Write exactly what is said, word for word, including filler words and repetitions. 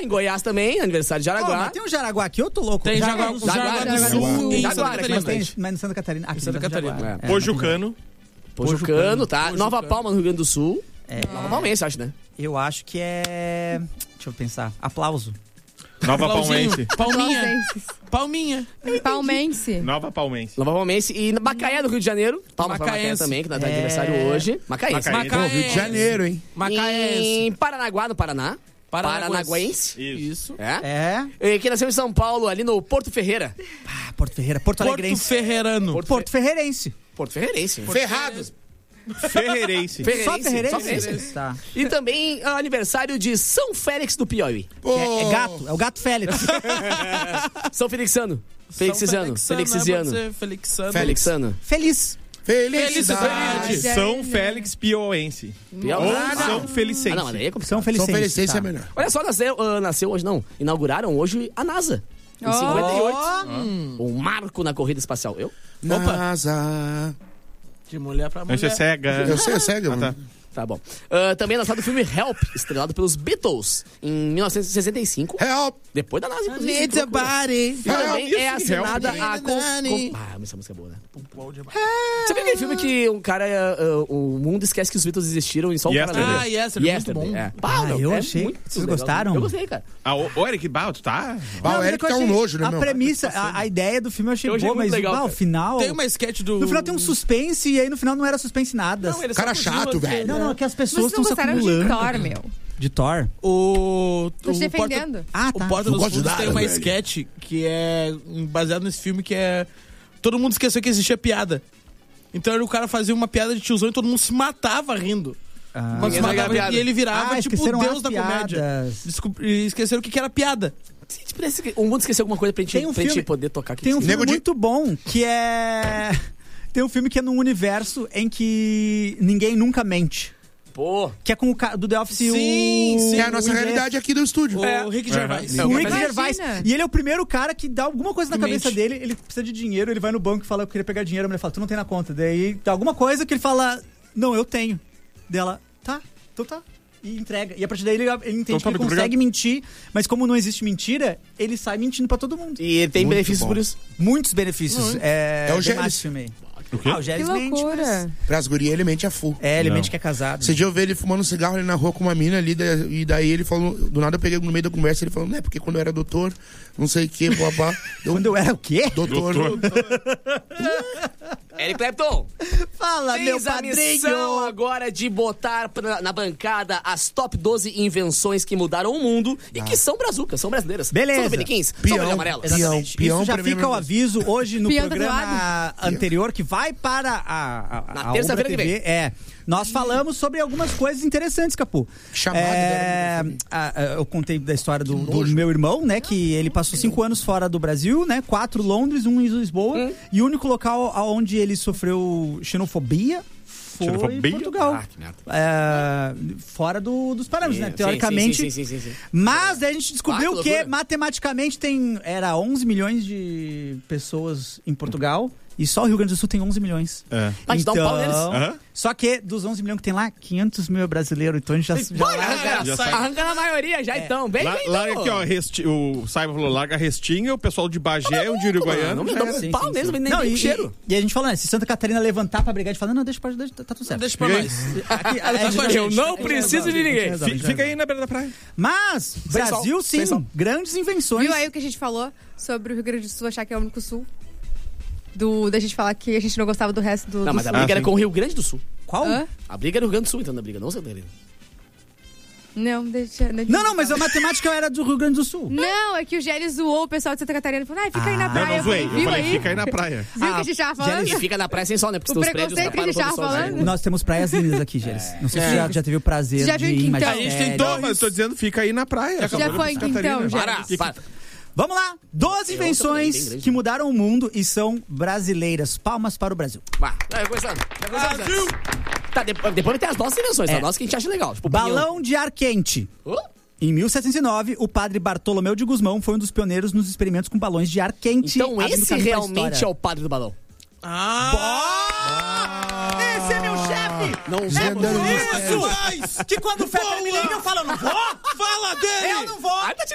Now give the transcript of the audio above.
em Goiás também, aniversário de Jaraguá. Oh, mas tem um Jaraguá aqui, eu tô louco. Tem Jaraguá Jaraguá, do Jaraguá, Sul. Jaraguá do Sul e Santa Jaguara, Catarina. Mas tem mas em Santa Catarina. Aqui Santa tem Catarina. Jaguar. É. É, Pojucano. Pojucano, tá? Pojucano. Nova Palma, no Rio Grande do Sul. É. Nova Palmense, acho, né? Eu acho que é... Deixa eu pensar. Aplauso. Nova Palauzinho. Palmense. Palminha. Palmenses. Palminha. Palmense. Nova Palmense. Nova Palmense. E Macaé, do Rio de Janeiro. Palmas pra Macaé Macaense. também, que tá de É. aniversário hoje. Macaense. Macaense. Pô, Rio de Janeiro, hein? Macaense. Em Paranaguá, no Paraná. Paranaguense. Isso. Isso. É. É. E que nasceu em São Paulo, ali no Porto Ferreira. Ah, Porto Ferreira. Porto Porto Alegrense. Ferreirano. Porto, Porto Ferreirense. Porto Ferreirense. Ferrado. Ferreirense. Ferreirense. Só Ferreirense? Só Ferreirense. Tá. E também ah, aniversário de São Félix do Piauí. Pô, É, é gato. É o gato Félix. São Felixano. Felixisiano. Felixisiano. Felixano. Felixano. Feliz. felicidade. Felicidade. São Félix Pioense. Piauí. Ou Ah, não. São Felicense. Ah, não, mas daí é complicado. São São Felicense. Felicense tá. é melhor. Olha só, nasceu, ah, nasceu hoje, não. Inauguraram hoje a NASA. Em Oh. cinquenta e oito. Um marco na corrida espacial. Eu? NASA. De mulher pra mulher. Você é cega. Eu sei, é cego. Ah, tá. Tá bom. Ah, também é lançado o filme Help, estrelado pelos Beatles, em mil novecentos e sessenta e cinco. Help. Depois da NASA, inclusive. Needs a body. E também Help. é assinada Help. a... Com, Nani. com, ah, essa música é boa, né? Você viu aquele filme que um cara... ah, o mundo esquece que os Beatles existiram e só um cara Yesterday. lembra? Ah, Yesterday, muito bom. É. Pá, Ah, meu, eu é achei. muito Vocês legal. gostaram? Eu gostei, cara. Ah, o o Eric Balto, tá? Bah, Não, o mas Eric eu tá um achei- nojo, né, A meu? premissa, a, a ideia do filme eu achei Eu achei boa, muito mas legal, ah, o cara. final... Tem uma sketch do... No final tem um suspense e aí no final não era suspense nada. Não, ele Cara só fugiu, chato, assim, velho. Não, não, é que as Vocês pessoas não estão se gostaram de acumulando. Thor, meu. De Thor? O... Tô te o defendendo. Porta, Ah, o tá. Porta Eu dos gosto de Fundos nada, tem uma velho. sketch que é baseado nesse filme que é... Todo mundo esqueceu que existia piada. Então o cara fazia uma piada de tiozão e todo mundo se matava rindo. Ah. Mas se Ninguém sabia matava, a piada. e ele virava Ah, tipo o esqueceram deus as da comédia. piadas. Desculpa, e esqueceram o que que era piada. Se a gente pudesse- O mundo esqueceu alguma coisa pra gente, Tem um pra gente filme- poder tocar aqui. Tem um filme Nego de- muito bom que é... Tem um filme que é num universo em que ninguém nunca mente. Pô. Que é com o cara do The Office e Sim, o... sim. É a nossa o realidade aqui do estúdio. O Rick Gervais. É. O Rick Imagina. Gervais. E ele é o primeiro cara que dá alguma coisa na Que cabeça mente. dele, ele precisa de dinheiro, ele vai no banco e fala, eu queria pegar dinheiro, a mulher fala, tu não tem na conta. Daí dá alguma coisa que ele fala, não, eu tenho. Dela, tá, então tá. E entrega. E a partir daí ele, ele entende Então tá, que ele muito consegue mentir, mas como não existe mentira, ele sai mentindo pra todo mundo. E tem Muito benefícios bom. por isso. Muitos benefícios. É, É o tem Gélis. mais esse filme aí. O quê? Ah, o Que Gélis mente. loucura. Pras gurias, ele mente a full. É, ele Não. mente que é casado. Esse dia eu vi ele fumando um cigarro ali na rua com uma mina ali, da- e daí ele falou, do nada eu peguei no meio da conversa, ele falou, né, porque quando eu era doutor, não sei o que, babá. Quando eu era o quê? Doutor. Eric Clapton. Fala, meu Fez a missão padrinho! agora de botar pra- na bancada as top doze invenções que mudaram o mundo e que são brazucas, são brasileiras. Beleza. São dominiquins, são Peão. verde e amarela. Peão, Exatamente. peão Isso já pra mim é fica o mesmo. aviso hoje no Peão programa anterior, que vai para a, a, Na a terça-feira Ubra que T V. É. Nós falamos sobre algumas coisas interessantes, Capu. Chamado É, dela. a- a- eu contei da história do, do meu irmão, né? Que ele passou cinco anos fora do Brasil, né? Quatro em Londres, um em Lisboa. E o único local onde ele sofreu xenofobia foi Xenofobia? Portugal. Ah, que merda. É, fora do- dos parâmetros, né? Sim, Teoricamente. sim, sim, sim, sim, sim. Mas daí a gente descobriu Ah, que que loucura. matematicamente tem era onze milhões de pessoas em Portugal e só o Rio Grande do Sul tem onze milhões. É. Vai te dar um pau neles. Aham. Só que dos onze milhões que tem lá, quinhentos mil é brasileiro, então a gente já, já Bora, larga. já sai. arranca na maioria já, então. Bem, Lá, bem, larga então. aqui, ó, resti, o Saiba falou, larga a restinha, o pessoal de Bagé, um de Uruguaiano. Não me já dá era. um Sim, pau sim, mesmo, sim. nem Não, nem e, cheiro. e, e a gente falando, né, se Santa Catarina levantar pra brigar, a gente fala, não, deixa, pode, deixa, tá tudo certo. Deixa pra Fica aí. nós. Aqui, a Tá gente com a vai- Eu gente. não a gente preciso resolve, de a gente ninguém. resolve, a Fi- gente Fica resolve. aí na beira da praia. Mas, Brasil, sim, Pessoal. grandes invenções. Viu aí o que a gente falou sobre o Rio Grande do Sul achar que é o único sul? Do, da gente falar que a gente não gostava do resto do, Não, do mas a sul. briga Ah, era sim. com o Rio Grande do Sul. Qual? Hã? A briga era o Rio Grande do Sul, então, na briga, não Santa Catarina. Não, deixa... deixa Não, não, mas a matemática era do Rio Grande do Sul. Não, é que o Gélis zoou o pessoal de Santa Catarina. Falou, ah, fica aí na Ah. Não, praia. não zoei. Eu Viu falei, aí? fica aí na praia. Viu o que a gente tava falando? E fica na praia sem sol, né? Porque O os prédios preconceito que a gente atrapalham tava todo o sol, falando. né? Nós temos praias lindas aqui, Gélis. Não sei se você já, já teve o prazer Já de viu em ir em Quintão? A gente tem magistério. dois, mas eu tô dizendo, fica aí na praia. Já Acabou foi de em Catarina. Quintão, já. Para, para. Vamos lá, doze Eu invenções também, bem grande. que mudaram o mundo e são brasileiras. Palmas para o Brasil. Vá, vai começando. Vai começando. Brasil! Tá, depois, depois tem as nossas invenções, É. as nossas que a gente acha legal. Tipo, pinhão. Balão de ar quente. Hã? Em mil setecentos e nove, o padre Bartolomeu de Gusmão foi um dos pioneiros nos experimentos com balões de ar quente. Então abrindo esse caminho pra realmente história. é o padre do balão. Ah! Esse é meu chefe! Não Desvendando vamos- mistérios. Que quando o Fetter me liga, eu falo, eu não vou! Fala dele! Eu não vou! Ai, tá